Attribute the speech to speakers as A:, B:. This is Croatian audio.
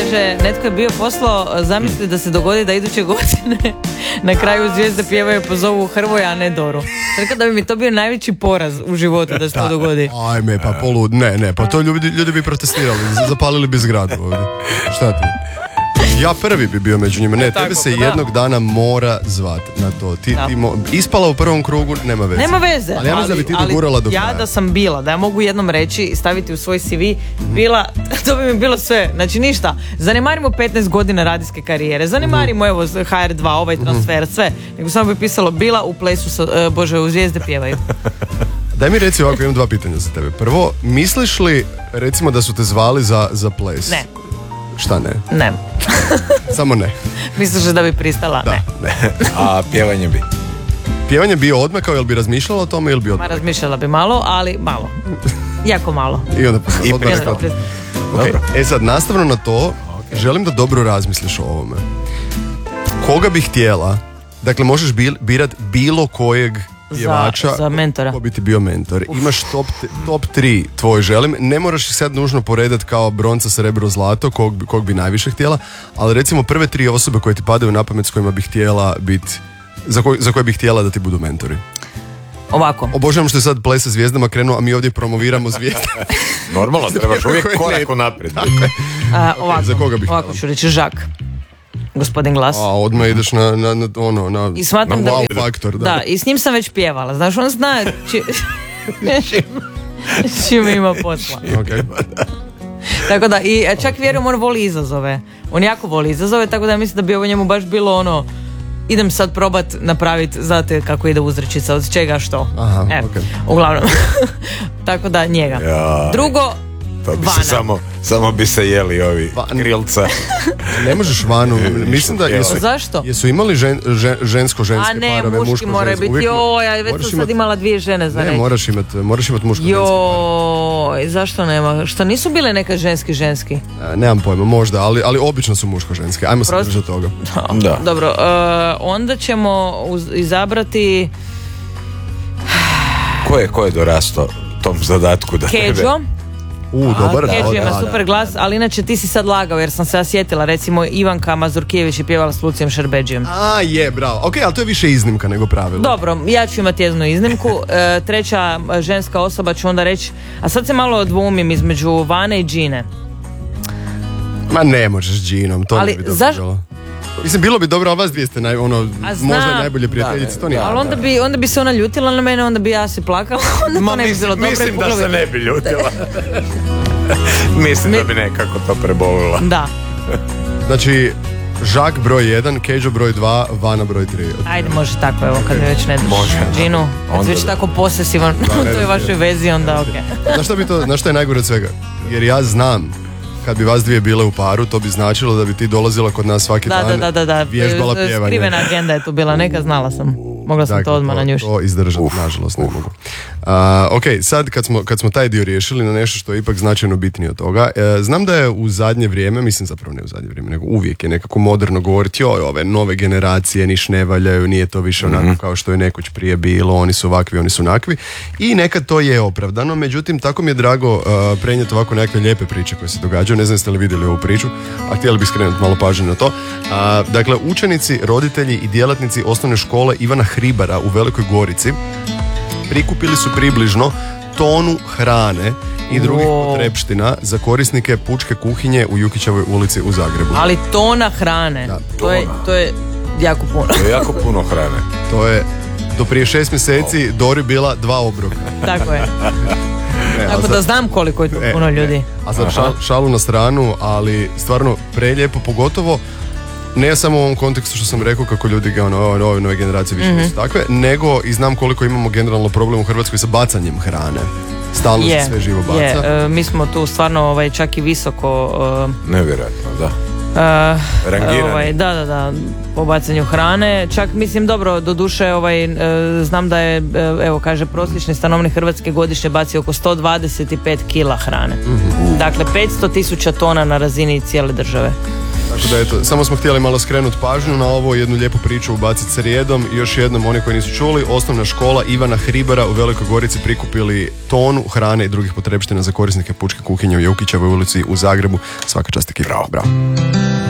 A: Kaže, netko je bio poslao, zamisli da se dogodi da iduće godine na kraju Zvijezde pjevaju pozovu Hrvoja, a ne Doru. Rekao da bi mi to bio najveći poraz u životu da se to dogodi.
B: Ajme, pa polud, ne, pa to ljudi bi protestirali, zapalili bi zgradu ovdje. Šta ti? Ja prvi bi bio među njima. Ne, tebe se jednog dana mora zvati na to. Ispala u prvom krugu, nema veze.
A: Nema veze.
B: Ali ja mislim da bi ti dogurala do kraja.
A: Ja da sam bila, da ja mogu jednom reći i staviti u svoj CV, bila, to bi mi bilo sve. Znači ništa. Zanemarimo 15 godina radijske karijere. Zanemarimo evo HR2, ovaj transfer, sve. Nego samo bi pisalo bila u plesu, u Zvijezde pjevaju.
B: Daj mi reci ovako, imam 2 pitanja za tebe. Prvo, misliš li recimo da su te zvali za ples?
A: Ne.
B: Šta ne?
A: Ne.
B: Samo ne.
A: Misliš da bi pristala?
B: Da, ne.
C: A pjevanje bi?
B: Pjevanje bi odmakao, jel bi razmišljala o tome ili bi odmakao?
A: Razmišljala bi malo, ali malo. Jako malo.
B: I onda Okay. Sad, nastavno na to, želim da dobro razmisliš o ovome. Koga bi htjela, dakle možeš birat bilo kojeg pjevača
A: za mentora.
B: Ko bi ti bio mentor. Imaš top 3 tvoj želim. Ne moraš ih sad nužno poredat kao bronca, srebro, zlato, kog bi najviše htjela, ali recimo prve 3 osobe koje ti padaju na pamet s kojima bi htjela biti, za koje bi htjela da ti budu mentori.
A: Ovako.
B: Obožavam što je sad Ples sa zvijezdama krenuo, a mi ovdje promoviramo zvijezde.
C: Normalno, trebaš uvijek korak naprijed.
A: Ovako,
B: za koga bih
A: ovako ću reći Žak. Gospodin Glas.
B: A odmah ideš na
A: I smatram
B: wow faktor.
A: Da, i s njim sam već pjevala. Znaš, on zna čime ima posla.
B: Okay.
A: Tako da, i čak vjerujem, on voli izazove. On jako voli izazove, tako da mislim da bi ovo njemu baš bilo idem sad probat napraviti, znate kako ide uzrečica, od čega što.
B: Aha, okay.
A: Uglavnom. Tako da njega.
C: Ja.
A: Drugo,
C: to bi se samo bi se jeli ovi krilca.
B: Ne možeš Vanu, mislim da jesu imali žensko-ženske parove,
A: muško-ženske. Muški moraju biti, ja već sam sad imala 2 žene za reći.
B: Ne, moraš imat muško-ženske parove.
A: Zašto nema? Što nisu bile neka ženski?
B: Nemam pojma, možda, ali obično su muško-ženske. Ajmo se držati toga.
A: Da. Dobro, onda ćemo izabrati...
C: Ko je dorastao tom zadatku da tebe...
A: Keđo.
B: Dobar.
A: Keđo ima super glas, ali inače ti si sad lagao jer sam se ja sjetila, recimo Ivanka Mazurkijević je pjevala s Lucijem Šerbeđijom.
B: Bravo. Ok, ali to je više iznimka nego pravilo.
A: Dobro, ja ću imati jednu iznimku. Treća ženska osoba ću onda reći, a sad se malo dvoumim između Vane i Gine.
B: Ma ne možeš Ginom, to ne bi dobro bilo. Mislim, bilo bi dobro, a vas dvije ste možda najbolje prijateljice, to nije.
A: Ali onda bi se ona ljutila na mene, onda bi ja se plakala, onda to ne bi bilo dobro.
C: Mislim da se ne bi ljutila. Mislim da bi nekako to prebolila.
A: Da.
B: Znači, Žak broj 1, Keđo broj 2, Vana broj 3.
A: Ajde, može tako, evo, kad mi već ne daš Ginu, kad si već tako posesivan u toj vašoj vezi, onda okej.
B: Znaš što je najgore od svega? Jer ja znam, kad bi vas dvije bile u paru, to bi značilo da bi ti dolazila kod nas svaki dan, vježbala pjevanje.
A: Skrivena agenda je tu bila, neka znala sam. Mogla sam to odmah nanjušiti.
B: To izdržati, nažalost ne mogu. Ok, sad kad smo taj dio riješili na nešto što je ipak značajno bitnije od toga, znam da je u zadnje vrijeme, mislim zapravo ne u zadnje vrijeme, nego uvijek je nekako moderno govoriti ove nove generacije niš ne valjaju, nije to više onako kao što je nekoć prije bilo, oni su ovakvi, oni su onakvi, i nekad to je opravdano, međutim tako mi je drago prenijeti ovako nekakve lijepe priče koje se događaju. Ne znam jeste li vidjeli ovu priču, a htjeli bi skrenuti malo pažnje na to. Dakle, učenici, roditelji i djelatnici osnovne škole Ivana Hribara u Velikoj Gorici prikupili su približno tonu hrane i drugih potrepština za korisnike pučke kuhinje u Jukićevoj ulici u Zagrebu.
A: Ali tona hrane, da. To je jako puno.
C: To je jako puno hrane.
B: To je, do prije 6 mjeseci Dori bila 2 obroka.
A: Tako je. Tako da znam koliko je tu puno ljudi.
B: A sad šalu na stranu, ali stvarno prelijepo, pogotovo ne samo u ovom kontekstu što sam rekao kako ljudi ove nove generacije više nisu takve, nego i znam koliko imamo generalno problem u Hrvatskoj sa bacanjem hrane. Stalno se sve živo baca.
A: Mi smo tu stvarno čak i visoko
C: nevjerojatno, da.
A: Rangirani. Da, po bacanju hrane. Čak mislim dobro, doduše znam da je, evo kaže, prosječni stanovnik Hrvatske godišnje baci oko 125 kila hrane. Dakle, 500.000 tona na razini cijele države.
B: Tako da eto, samo smo htjeli malo skrenuti pažnju na ovo, jednu lijepu priču ubaciti srijedom. I još jednom, oni koji nisu čuli, osnovna škola Ivana Hribara u Velikoj Gorici prikupili tonu hrane i drugih potrepština za korisnike pučke kuhinje u Jukićevoj ulici u Zagrebu. Svaka čast ekipa.
C: Bravo.